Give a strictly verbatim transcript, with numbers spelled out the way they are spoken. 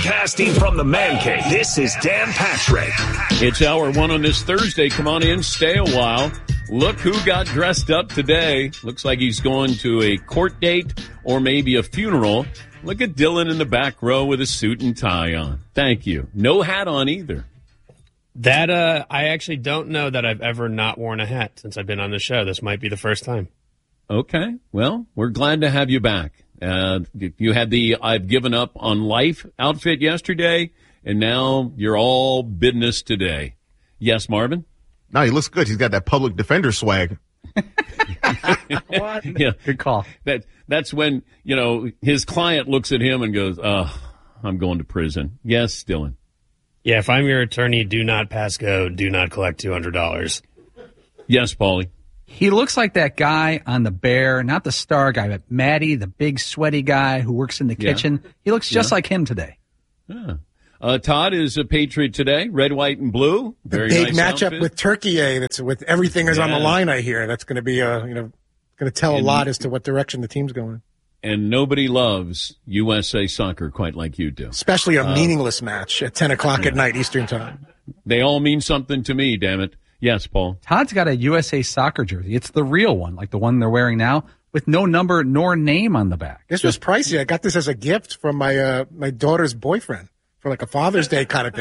Broadcasting from the Man Cave, this is Dan Patrick. It's hour one on this Thursday. Come on in, stay a while. Look who got dressed up today. Looks like he's going to a court date or maybe a funeral. Look at Dylan in the back row with a suit and tie on. Thank you. No hat on either. That, uh, I actually don't know that I've ever not worn a hat since I've been on the show. This might be the first time. Okay. Well, we're glad to have you back. Uh, you had the I've given up on life outfit yesterday, and now you're all business today. Yes, Marvin? No, he looks good. He's got that public defender swag. What? Yeah. Good call. That That's when, you know, his client looks at him and goes, oh, I'm going to prison. Yes, Dylan. Yeah, if I'm your attorney, do not pass go, do not collect two hundred dollars. Yes, Paulie. He looks like that guy on The Bear, not the star guy, but Matty, the big sweaty guy who works in the Yeah. kitchen. He looks just Yeah. like him today. Yeah. Uh, Todd is a Patriot today, red, white, and blue. Very Big nice matchup outfit. with Turkey. Eh? That's with everything is on the Yeah. line. I hear that's going to be a you know going to tell a And- lot as to what direction the team's going. And nobody loves U S A soccer quite like you do. Especially a Uh, meaningless match at ten o'clock at night Eastern time. They all mean something to me, damn it. Yes, Paul. Todd's got a U S A soccer jersey. It's the real one, like the one they're wearing now, with no number nor name on the back. This was pricey. I got this as a gift from my uh, my daughter's boyfriend for like a Father's Day kind of thing.